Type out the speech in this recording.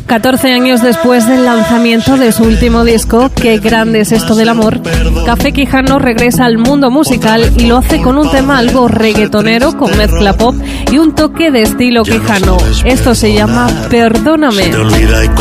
14 años después del lanzamiento de su último disco, Qué grande es esto del amor, Café Quijano regresa al mundo musical y lo hace con un tema algo reggaetonero con mezcla pop y un toque de estilo quijano. Esto se llama Perdóname.